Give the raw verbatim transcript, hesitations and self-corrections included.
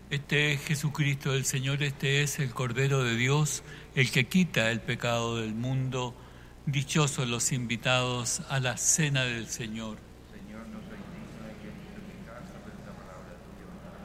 Este es Jesucristo el Señor, este es el Cordero de Dios, el que quita el pecado del mundo. Dichosos los invitados a la cena del Señor.